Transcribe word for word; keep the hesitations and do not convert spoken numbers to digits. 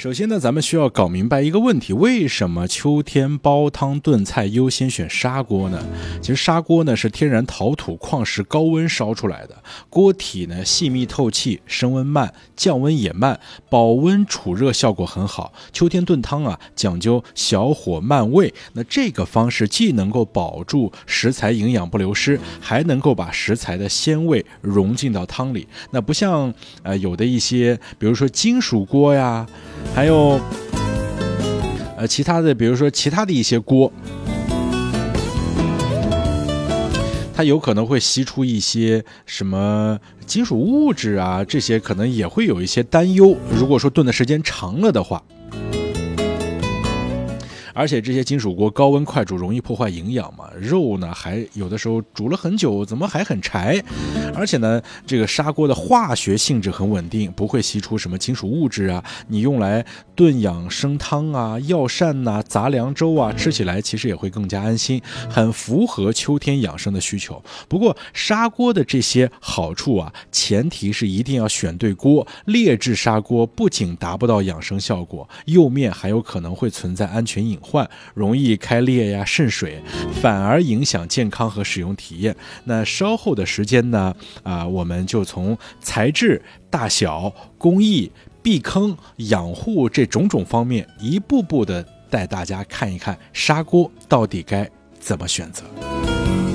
首先呢，咱们需要搞明白一个问题，为什么秋天煲汤炖菜优先选砂锅呢？其实砂锅呢是天然陶土矿石高温烧出来的，锅体呢细密透气，升温慢，降温也慢，保温储热效果很好。秋天炖汤啊，讲究小火慢煨，那这个方式既能够保住食材营养不流失，还能够把食材的鲜味融进到汤里。那不像呃有的一些，比如说金属锅呀，还有呃其他的，比如说其他的一些锅，它有可能会吸出一些什么金属物质啊，这些可能也会有一些担忧。如果说炖的时间长了的话，而且这些金属锅高温快煮容易破坏营养嘛，肉呢还有的时候煮了很久，怎么还很柴？而且呢，这个砂锅的化学性质很稳定，不会吸出什么金属物质啊。你用来炖养生汤啊、药膳呐、啊、杂粮粥啊，吃起来其实也会更加安心，很符合秋天养生的需求。不过砂锅的这些好处啊，前提是一定要选对锅。劣质砂锅不仅达不到养生效果，釉面还有可能会存在安全隐患，容易开裂呀、渗水，反而影响健康和使用体验。那稍后的时间呢，啊、呃，我们就从材质、大小、工艺、避坑、养护这种种方面，一步步的带大家看一看砂锅到底该怎么选择。